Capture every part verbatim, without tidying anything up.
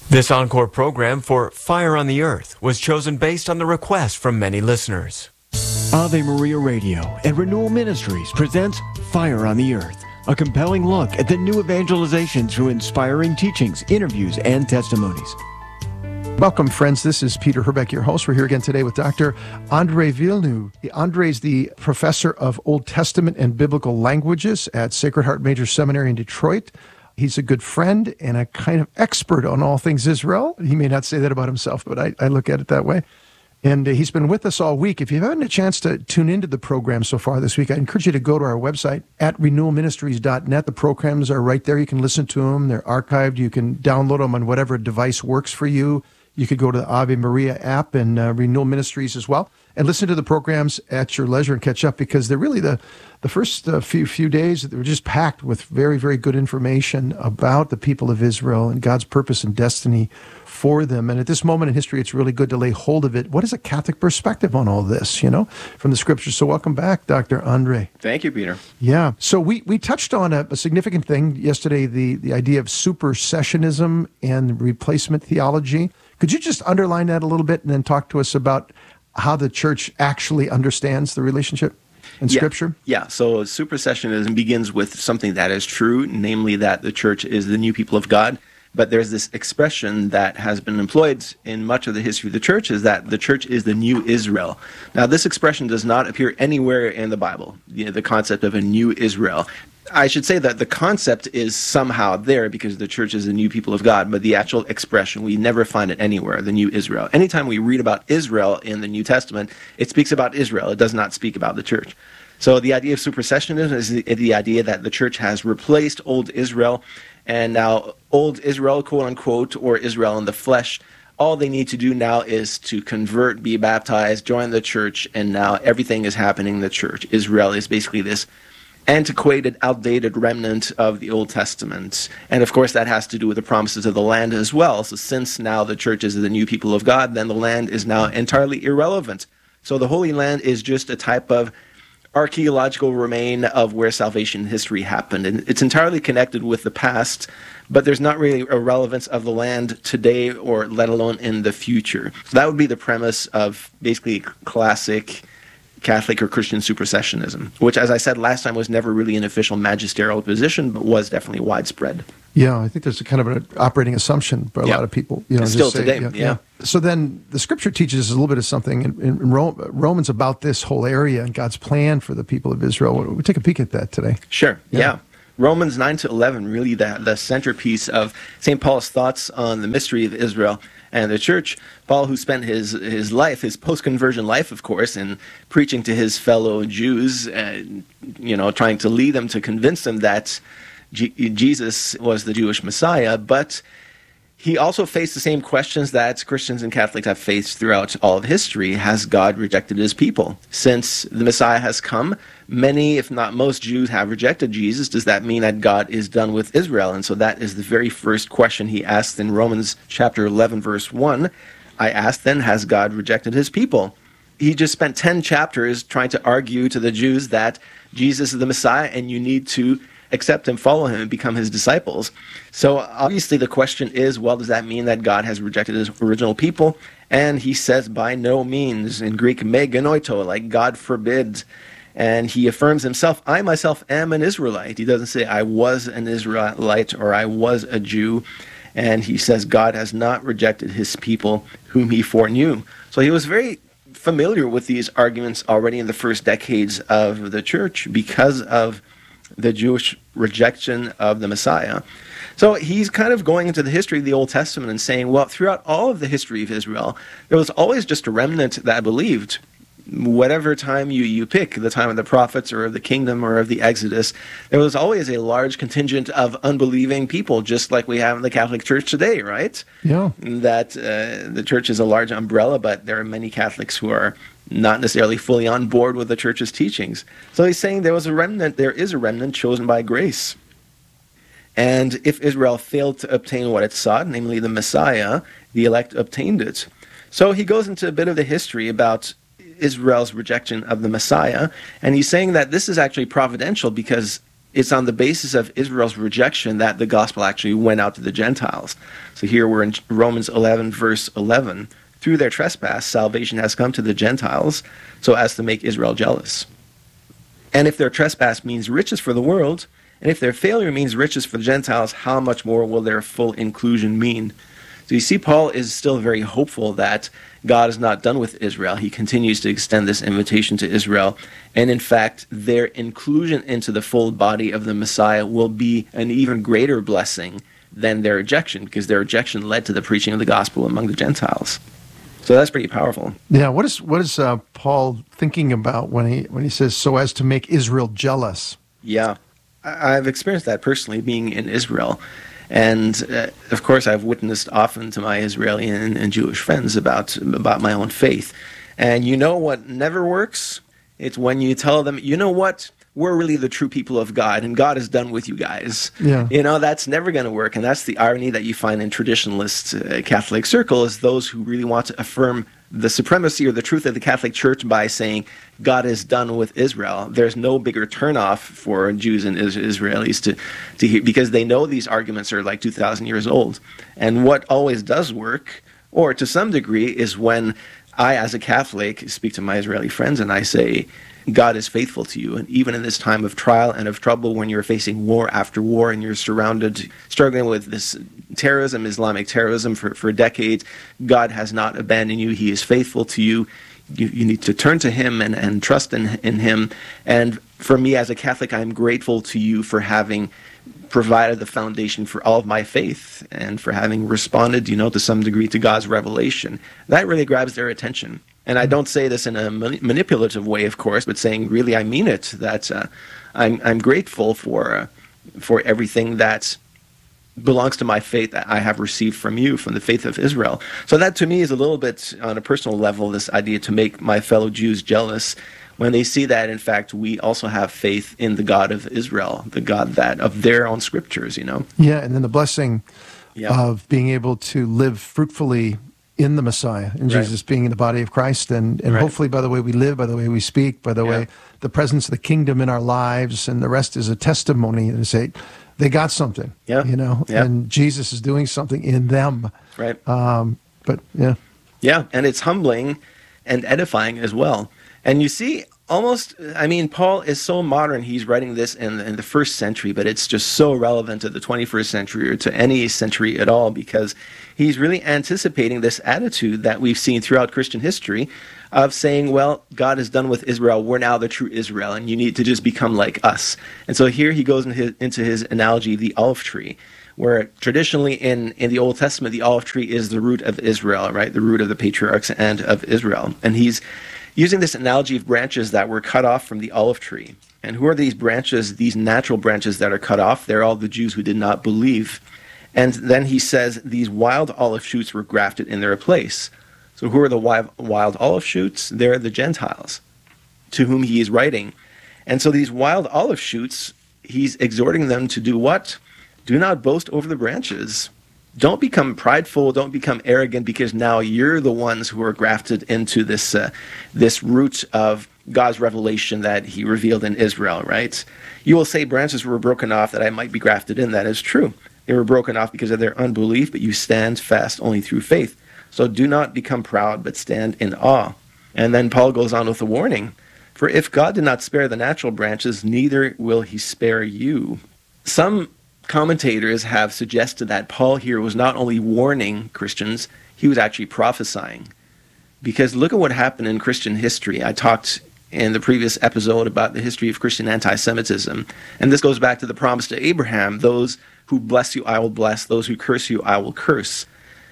This encore program for Fire on the Earth was chosen based on the request from many listeners. Ave Maria Radio and Renewal Ministries presents Fire on the Earth, a compelling look at the new evangelization through inspiring teachings, interviews, and testimonies. Welcome, friends. This is Peter Herbeck, your host. We're here again today with Doctor Andre Villeneuve. Andre is the professor of Old Testament and Biblical Languages at Sacred Heart Major Seminary in Detroit. He's a good friend and a kind of expert on all things Israel. He may not say that about himself, but I, I look at it that way. And uh, he's been with us all week. If you haven't had a chance to tune into the program so far this week, I encourage you to go to our website at renewal ministries dot net. The programs are right there. You can listen to them. They're archived. You can download them on whatever device works for you. You could go to the Ave Maria app and uh, Renewal Ministries as well, and listen to the programs at your leisure and catch up, because they're really the the first uh, few few days, they were just packed with very, very good information about the people of Israel and God's purpose and destiny for them. And at this moment in history, it's really good to lay hold of it. What is a Catholic perspective on all this, you know, from the scriptures? So welcome back, Doctor Andre. Thank you, Peter. Yeah. So we, we touched on a, a significant thing yesterday, the, the idea of supersessionism and replacement theology. Could you just underline that a little bit and then talk to us about how the church actually understands the relationship in yeah, Scripture? Yeah, so supersessionism begins with something that is true, namely that the church is the new people of God. But there's this expression that has been employed in much of the history of the church, is that the church is the new Israel. Now, this expression does not appear anywhere in the Bible, you know, the concept of a new Israel. I should say that the concept is somehow there because the church is the new people of God, but the actual expression, we never find it anywhere, the new Israel. Anytime we read about Israel in the New Testament, it speaks about Israel. It does not speak about the church. So the idea of supersessionism is the, the idea that the church has replaced old Israel, and now old Israel, quote unquote, or Israel in the flesh, all they need to do now is to convert, be baptized, join the church, and now everything is happening in the church. Israel is basically this antiquated, outdated remnant of the Old Testament. And of course, that has to do with the promises of the land as well. So since now the church is the new people of God, then the land is now entirely irrelevant. So the Holy Land is just a type of archaeological remain of where salvation history happened. And it's entirely connected with the past, but there's not really a relevance of the land today, or let alone in the future. So that would be the premise of basically classic Catholic or Christian supersessionism, which, as I said last time, was never really an official magisterial position, but was definitely widespread. Yeah, I think there's a kind of an operating assumption for a yeah. lot of people. You know, still just say, today, yeah, yeah. yeah. So then the scripture teaches us a little bit of something in, in Romans about this whole area and God's plan for the people of Israel. We'll take a peek at that today. Sure, yeah. yeah. Romans nine to eleven, really the, the centerpiece of Saint Paul's thoughts on the mystery of Israel and the church. Paul, who spent his, his life, his post-conversion life, of course, in preaching to his fellow Jews, and, you know, trying to lead them, to convince them that G- Jesus was the Jewish Messiah, but he also faced the same questions that Christians and Catholics have faced throughout all of history. Has God rejected his people? Since the Messiah has come, many, if not most, Jews have rejected Jesus. Does that mean that God is done with Israel? And so that is the very first question he asked in Romans chapter eleven, verse one. I asked then, has God rejected his people? He just spent ten chapters trying to argue to the Jews that Jesus is the Messiah and you need to accept him, follow him, and become his disciples. So obviously the question is, well, does that mean that God has rejected his original people? And he says, by no means. In Greek, me genoito, like God forbid. And he affirms himself, I myself am an Israelite. He doesn't say, I was an Israelite or I was a Jew. And he says, God has not rejected his people whom he foreknew. So he was very familiar with these arguments already in the first decades of the church because of the Jewish rejection of the Messiah. So he's kind of going into the history of the Old Testament and saying, well, throughout all of the history of Israel, there was always just a remnant that believed. Whatever time you, you pick, the time of the prophets or of the kingdom or of the Exodus, there was always a large contingent of unbelieving people, just like we have in the Catholic Church today, right? Yeah. That uh, the church is a large umbrella, but there are many Catholics who are not necessarily fully on board with the church's teachings. So he's saying there was a remnant, there is a remnant chosen by grace. And if Israel failed to obtain what it sought, namely the Messiah, the elect obtained it. So he goes into a bit of the history about Israel's rejection of the Messiah, and he's saying that this is actually providential because it's on the basis of Israel's rejection that the gospel actually went out to the Gentiles. So here we're in Romans eleven, verse eleven. Through their trespass, salvation has come to the Gentiles, so as to make Israel jealous. And if their trespass means riches for the world, and if their failure means riches for the Gentiles, how much more will their full inclusion mean? So you see, Paul is still very hopeful that God is not done with Israel. He continues to extend this invitation to Israel. And in fact, their inclusion into the full body of the Messiah will be an even greater blessing than their rejection, because their rejection led to the preaching of the gospel among the Gentiles. So that's pretty powerful. Yeah, what is what is uh, Paul thinking about when he when he says, so as to make Israel jealous? Yeah, I- I've experienced that personally, being in Israel. And uh, of course, I've witnessed often to my Israeli and, and Jewish friends about about my own faith. And you know what never works? It's when you tell them, you know what? We're really the true people of God, and God is done with you guys. Yeah. You know, that's never going to work. And that's the irony that you find in traditionalist uh, Catholic circles, those who really want to affirm the supremacy or the truth of the Catholic Church by saying God is done with Israel. There's no bigger turnoff for Jews and is- Israelis to, to hear, because they know these arguments are like two thousand years old. And what always does work, or to some degree, is when I, as a Catholic, speak to my Israeli friends and I say, God is faithful to you. And even in this time of trial and of trouble, when you're facing war after war and you're surrounded, struggling with this terrorism, Islamic terrorism for, for decades, God has not abandoned you. He is faithful to you. You, you need to turn to him and, and trust in, in him. And for me as a Catholic, I'm grateful to you for having provided the foundation for all of my faith and for having responded, you know, to some degree to God's revelation. That really grabs their attention. And I don't say this in a manipulative way, of course, but saying really I mean it, that uh, I'm, I'm grateful for, uh, for everything that belongs to my faith that I have received from you, from the faith of Israel. So that to me is a little bit on a personal level, this idea to make my fellow Jews jealous when they see that, in fact, we also have faith in the God of Israel, the God that of their own scriptures, you know? Yeah, and then the blessing Yeah. of being able to live fruitfully in the Messiah, in Right. Jesus being in the body of Christ, and, and Right. hopefully by the way we live, by the way we speak, by the Yeah. way, the presence of the kingdom in our lives, and the rest is a testimony to say, they got something, Yeah. you know, Yeah. and Jesus is doing something in them. Right. Um, but yeah. Yeah, and it's humbling and edifying as well. And you see, almost, I mean, Paul is so modern. He's writing this in, in the first century, but it's just so relevant to the twenty-first century or to any century at all, because he's really anticipating this attitude that we've seen throughout Christian history of saying, well, God is done with Israel. We're now the true Israel, and you need to just become like us. And so here he goes into his, into his analogy, the olive tree, where traditionally in, in the Old Testament, the olive tree is the root of Israel, right? The root of the patriarchs and of Israel. And he's using this analogy of branches that were cut off from the olive tree. And who are these branches, these natural branches that are cut off? They're all the Jews who did not believe. And then he says these wild olive shoots were grafted in their place. So who are the wild, wild olive shoots? They're the Gentiles to whom he is writing. And so these wild olive shoots, he's exhorting them to do what? Do not boast over the branches. Don't become prideful, don't become arrogant, because now you're the ones who are grafted into this uh, this root of God's revelation that he revealed in Israel, right? You will say branches were broken off that I might be grafted in. That is true. They were broken off because of their unbelief, but you stand fast only through faith. So do not become proud, but stand in awe. And then Paul goes on with a warning. For if God did not spare the natural branches, neither will he spare you. Some commentators have suggested that Paul here was not only warning Christians, he was actually prophesying. Because look at what happened in Christian history. I talked in the previous episode about the history of Christian anti-Semitism. And this goes back to the promise to Abraham, those who bless you I will bless, those who curse you I will curse.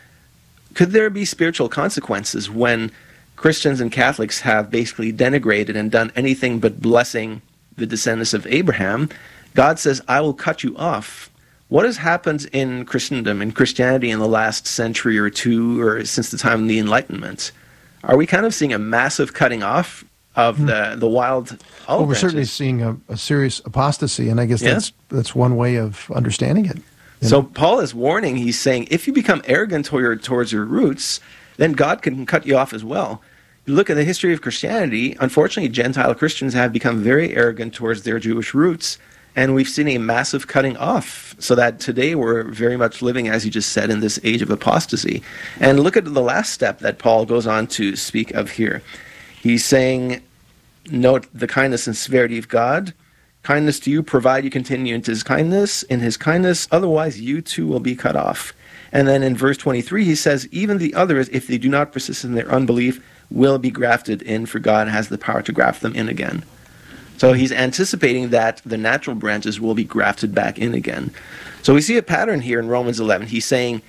Could there be spiritual consequences when Christians and Catholics have basically denigrated and done anything but blessing the descendants of Abraham? God says, I will cut you off. What has happened in Christendom, in Christianity in the last century or two, or since the time of the Enlightenment? Are we kind of seeing a massive cutting off of the, the wild olive Well, we're branches? certainly seeing a, a serious apostasy, and I guess Yeah. that's that's one way of understanding it. you So know? Paul is warning, he's saying, if you become arrogant toward, towards your roots, then God can cut you off as well. You look at the history of Christianity, unfortunately, Gentile Christians have become very arrogant towards their Jewish roots, And we've seen a massive cutting off, so that today we're very much living, as you just said, in this age of apostasy. And look at the last step that Paul goes on to speak of here. He's saying, note the kindness and severity of God. Kindness to you, provide you continue into his kindness, in his kindness, otherwise you too will be cut off. And then in verse twenty-three, he says, even the others, if they do not persist in their unbelief, will be grafted in, for God has the power to graft them in again. So he's anticipating that the natural branches will be grafted back in again. So we see a pattern here in Romans eleven. He's saying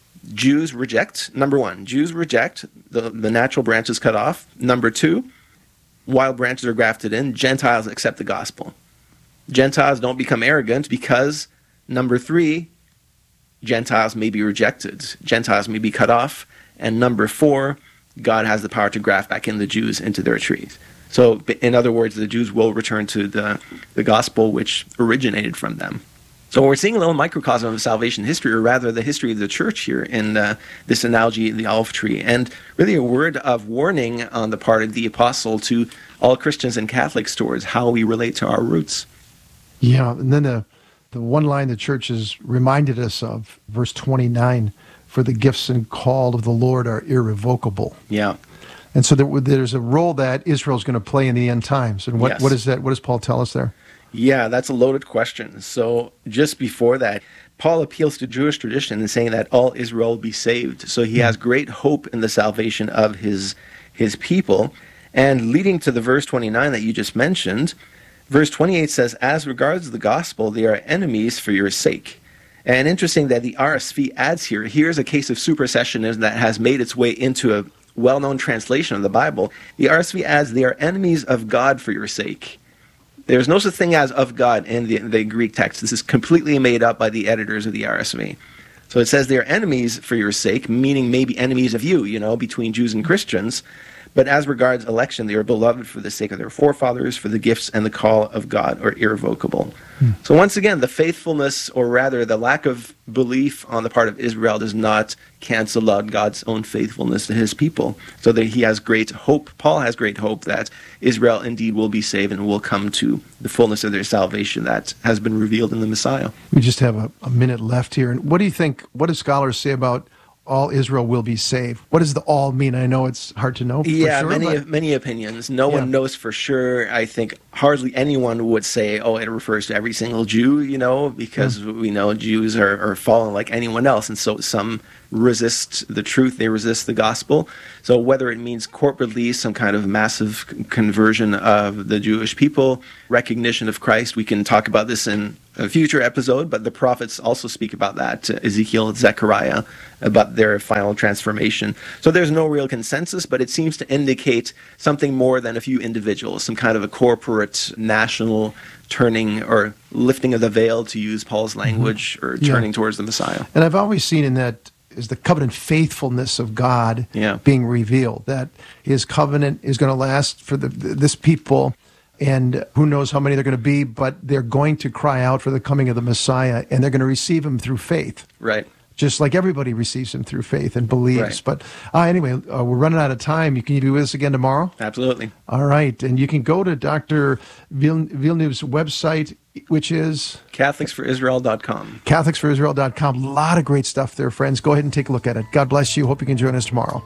Jews reject, number one, Jews reject, the, the natural branches cut off. Number two, while branches are grafted in, Gentiles accept the gospel. Gentiles don't become arrogant because, number three, Gentiles may be rejected. Gentiles may be cut off. And number four, God has the power to graft back in the Jews into their trees. So, in other words, the Jews will return to the, the gospel which originated from them. So we're seeing a little microcosm of salvation history, or rather the history of the church here in uh, this analogy of the olive tree, and really a word of warning on the part of the apostle to all Christians and Catholics towards how we relate to our roots. Yeah, and then the, the one line the church has reminded us of, verse twenty-nine, for the gifts and call of the Lord are irrevocable. Yeah. And so there, there's a role that Israel's going to play in the end times. And what, Yes. what is that? What does Paul tell us there? Yeah, that's a loaded question. So just before that, Paul appeals to Jewish tradition in saying that all Israel will be saved. So he has great hope in the salvation of his his people. And leading to the verse twenty-nine that you just mentioned, verse twenty-eight says, as regards the gospel, they are enemies for your sake. And interesting that the R S V adds here, here's a case of supersessionism that has made its way into a well-known translation of the Bible. The R S V adds, they are enemies of God for your sake. There's no such thing as of God in the, the Greek text. This is completely made up by the editors of the R S V. So it says they are enemies for your sake, meaning maybe enemies of you, you know, between Jews and Christians. But as regards election, they are beloved for the sake of their forefathers, for the gifts and the call of God are irrevocable. Hmm. So once again, the faithfulness, or rather the lack of belief on the part of Israel, does not cancel out God's own faithfulness to his people. So that he has great hope, Paul has great hope that Israel indeed will be saved and will come to the fullness of their salvation that has been revealed in the Messiah. We just have a, a minute left here. And what do you think, what do scholars say about all Israel will be saved? What does the all mean? I know it's hard to know for yeah, sure. many but... many opinions. No yeah. one knows for sure. I think hardly anyone would say, oh, it refers to every single Jew, you know, because yeah. we know Jews are, are fallen like anyone else. And so some resist the truth, they resist the gospel. So whether it means corporately some kind of massive conversion of the Jewish people, recognition of Christ, we can talk about this in a future episode, but the prophets also speak about that, Ezekiel and Zechariah, about their final transformation. So there's no real consensus, but it seems to indicate something more than a few individuals, some kind of a corporate, national turning or lifting of the veil, to use Paul's language, mm-hmm. or turning yeah. towards the Messiah. And I've always seen in that is the covenant faithfulness of God yeah. being revealed, that his covenant is going to last for the, this people. And who knows how many they're going to be, but they're going to cry out for the coming of the Messiah, and they're going to receive him through faith. Right. Just like everybody receives him through faith and believes. Right. But uh, anyway, uh, we're running out of time. You can you be with us again tomorrow? Absolutely. All right. And you can go to Doctor Villeneuve's website, which is Catholics for Israel dot com. Catholics for Israel dot com. A lot of great stuff there, friends. Go ahead and take a look at it. God bless you. Hope you can join us tomorrow.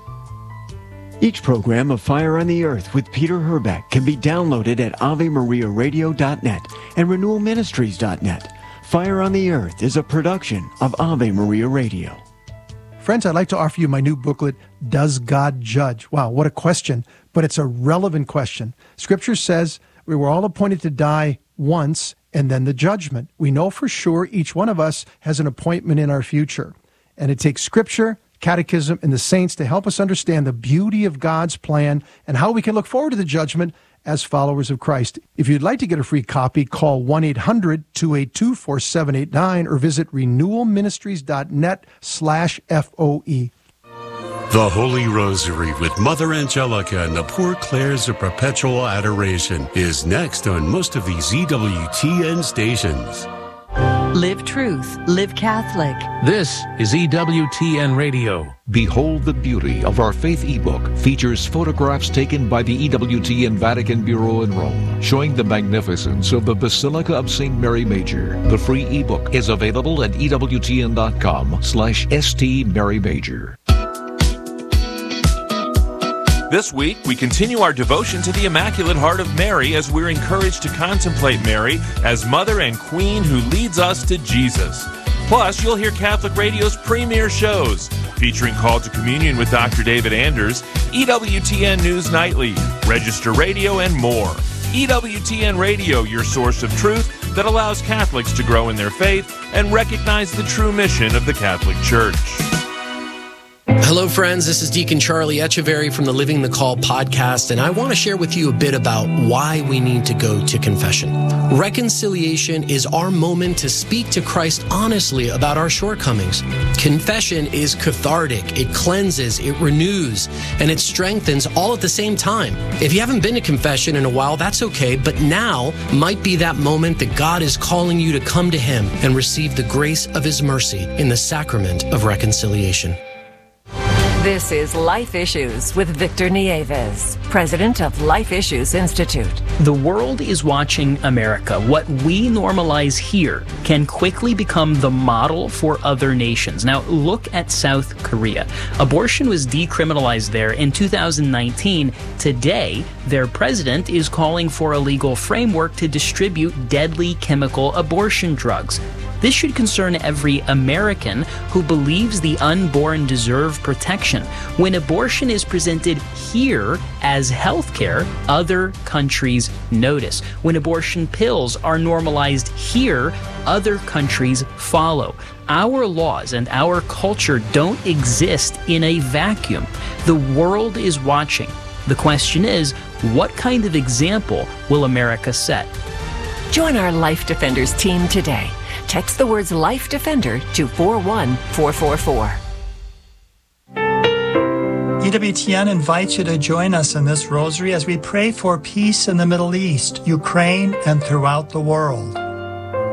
Each program of Fire on the Earth with Peter Herbeck can be downloaded at Ave Maria Radio dot net and Renewal Ministries dot net. Fire on the Earth is a production of Ave Maria Radio. Friends, I'd like to offer you my new booklet, Does God Judge? Wow, what a question, but it's a relevant question. Scripture says we were all appointed to die once and then the judgment. We know for sure each one of us has an appointment in our future. And it takes Scripture, Catechism, and the saints to help us understand the beauty of God's plan and how we can look forward to the judgment as followers of Christ. If you'd like to get a free copy, call one eight hundred two eight two four seven eight nine or visit renewal ministries dot net slash F O E. The Holy Rosary with Mother Angelica and the Poor Clares of Perpetual Adoration is next on most of these Z W T N stations. Live truth. Live Catholic. This is E W T N Radio. Behold the Beauty of Our Faith ebook features photographs taken by the E W T N Vatican Bureau in Rome, showing the magnificence of the Basilica of Saint Mary Major. The free ebook is available at E W T N dot com slash S T Mary Major. This week, we continue our devotion to the Immaculate Heart of Mary as we're encouraged to contemplate Mary as Mother and Queen who leads us to Jesus. Plus, you'll hear Catholic Radio's premier shows, featuring Call to Communion with Doctor David Anders, E W T N News Nightly, Register Radio, and more. E W T N Radio, your source of truth that allows Catholics to grow in their faith and recognize the true mission of the Catholic Church. Hello, friends. This is Deacon Charlie Echeverry from the Living the Call podcast, and I want to share with you a bit about why we need to go to confession. Reconciliation is our moment to speak to Christ honestly about our shortcomings. Confession is cathartic. It cleanses, it renews, and it strengthens all at the same time. If you haven't been to confession in a while, that's okay, but now might be that moment that God is calling you to come to Him and receive the grace of His mercy in the sacrament of reconciliation. This is Life Issues with Victor Nieves, president of Life Issues Institute. The world is watching America. What we normalize here can quickly become the model for other nations. Now, look at South Korea. Abortion was decriminalized there in two thousand nineteen. Today, their president is calling for a legal framework to distribute deadly chemical abortion drugs. This should concern every American who believes the unborn deserve protection. When abortion is presented here as healthcare, other countries notice. When abortion pills are normalized here, other countries follow. Our laws and our culture don't exist in a vacuum. The world is watching. The question is, what kind of example will America set? Join our Life Defenders team today. Text the words Life Defender to four one four four four. E W T N invites you to join us in this rosary as we pray for peace in the Middle East, Ukraine, and throughout the world.